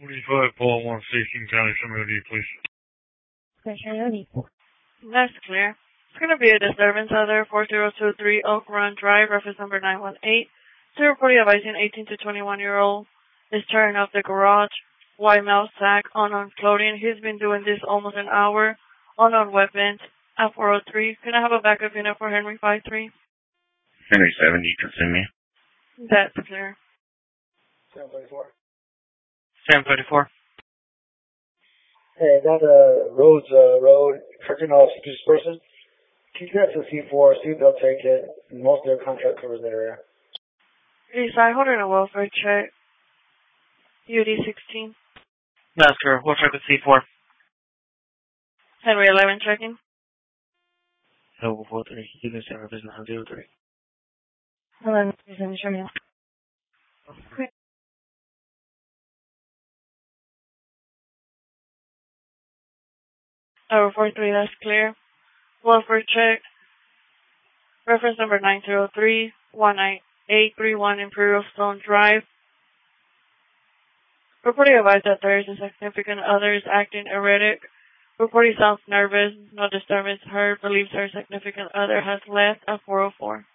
45 Paul 1 16 County, Summary, please. That's clear. It's going to be a disturbance out there, 4023 Oak Run Drive, reference number 918. So reporting advising 18 to 21-year-old is turning off the garage, white male sack, unknown clothing. He's been doing this almost an hour. Unknown weapons at 403. Can I have a backup unit for Henry 53? Henry 70, you can send me. That's clear. 734. 734. Hey, that road tracking off this person. Can you get to C4, see if they'll take it? Most of their contract covers that area. East side, holding a welfare check. UD 16. That's clear. We'll check with C4. Henry 11 checking. Level 43. You can send revision on 03. 11, show me. Over 43, that's clear. Welfare check. Reference number 903 19831 Imperial Stone Drive. Reporting advised that there is a significant other is acting erratic. Reporting sounds nervous. No disturbance heard. Believes her significant other has left at 404.